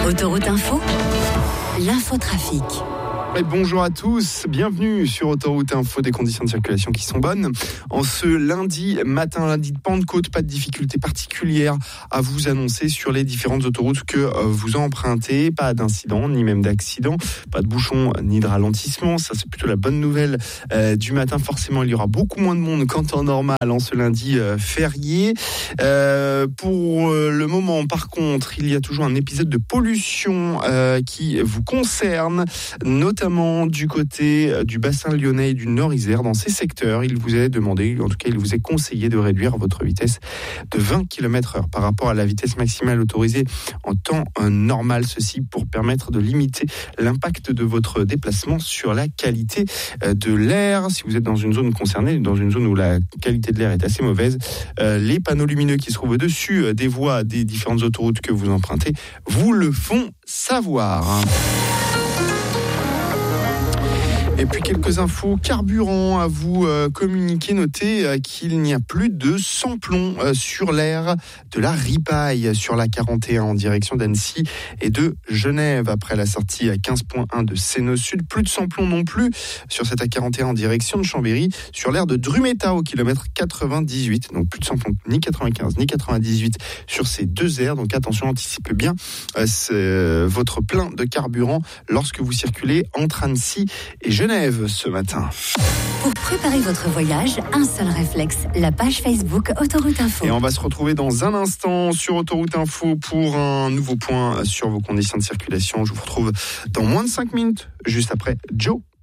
Autoroute Info, l'infotrafic. Et bonjour à tous, bienvenue sur Autoroute Info, des conditions de circulation qui sont bonnes. En ce lundi matin, lundi de Pentecôte, pas de difficultés particulières à vous annoncer sur les différentes autoroutes que vous empruntez. Pas d'incident, ni même d'accident, pas de bouchons, ni de ralentissement. Ça, c'est plutôt la bonne nouvelle du matin. Forcément, il y aura beaucoup moins de monde qu'en temps normal en ce lundi férié. Pour le moment, par contre, il y a toujours un épisode de pollution qui vous concerne, notamment du côté du bassin lyonnais et du Nord-Isère. Dans ces secteurs, il vous est demandé, en tout cas il vous est conseillé de réduire votre vitesse de 20 km/h par rapport à la vitesse maximale autorisée en temps normal. Ceci pour permettre de limiter l'impact de votre déplacement sur la qualité de l'air. Si vous êtes dans une zone concernée, dans une zone où la qualité de l'air est assez mauvaise, les panneaux lumineux qui se trouvent au-dessus des voies des différentes autoroutes que vous empruntez vous le font savoir. Et puis quelques infos carburant à vous communiquer. Notez qu'il n'y a plus de sans-plomb sur l'aire de la Ripaille sur la 41 en direction d'Annecy et de Genève. Après la sortie à 15.1 de Sénos Sud, plus de sans-plomb non plus sur cette A41 en direction de Chambéry sur l'aire de Drumeta au kilomètre 98. Donc plus de sans-plomb ni 95 ni 98 sur ces deux aires. Donc attention, anticipez bien votre plein de carburant lorsque vous circulez entre Annecy et Genève ce matin. Pour préparer votre voyage, un seul réflexe, la page Facebook Autoroute Info. Et on va se retrouver dans un instant sur Autoroute Info pour un nouveau point sur vos conditions de circulation. Je vous retrouve dans moins de 5 minutes, juste après Joe.